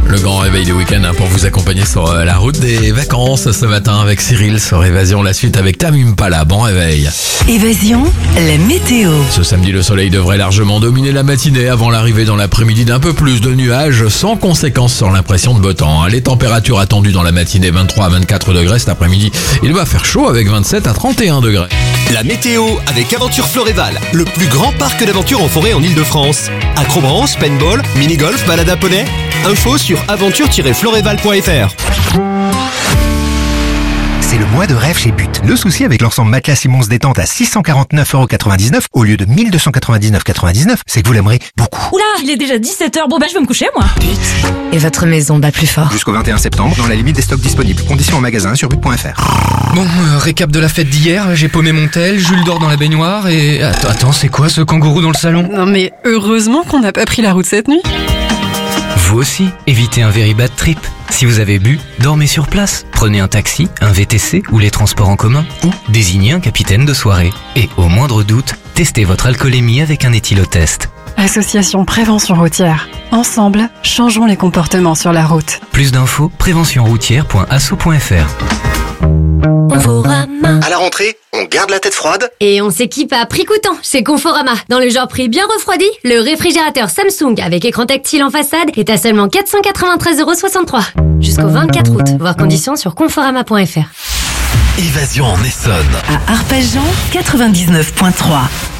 Le grand réveil du week-end pour vous accompagner sur la route des vacances ce matin avec Cyril sur Évasion. La suite avec Tamim Pala. Bon réveil. Évasion, la météo. Ce samedi, le soleil devrait largement dominer la matinée avant l'arrivée dans l'après-midi d'un peu plus de nuages sans conséquence sur l'impression de beau temps. Les températures attendues dans la matinée 23 à 24 degrés cet après-midi. Il va faire chaud avec 27 à 31 degrés. La météo avec Aventure Floréval, le plus grand parc d'aventure en forêt en Ile-de-France. Acrobranche, paintball, mini-golf, balade à poney. Info sur aventure-floréval.fr. C'est le mois de rêve chez But. Le souci avec l'ensemble matelas Simons détente à 649,99€ au lieu de 1299,99€, c'est que vous l'aimerez beaucoup. Oula, il est déjà 17h. Bon je vais me coucher moi. But. Et votre maison bat plus fort. Jusqu'au 21 septembre, dans la limite des stocks disponibles. Conditions en magasin sur but.fr. Bon, récap de la fête d'hier, j'ai paumé mon tel, Jules dort dans la baignoire et... Attends, c'est quoi ce kangourou dans le salon? Non mais heureusement qu'on n'a pas pris la route cette nuit. Vous aussi, évitez un very bad trip. Si vous avez bu, dormez sur place. Prenez un taxi, un VTC ou les transports en commun ou désignez un capitaine de soirée. Et au moindre doute, testez votre alcoolémie avec un éthylotest. Association Prévention Routière. Ensemble, changeons les comportements sur la route. Plus d'infos, préventionroutière.asso.fr. Conforama. À la rentrée, on garde la tête froide. Et on s'équipe à prix coûtant chez Conforama. Dans le genre prix bien refroidi, le réfrigérateur Samsung avec écran tactile en façade est à seulement 493,63 €. Jusqu'au 24 août. Voir conditions sur conforama.fr. Évasion en Essonne. À Arpajon, 99.3.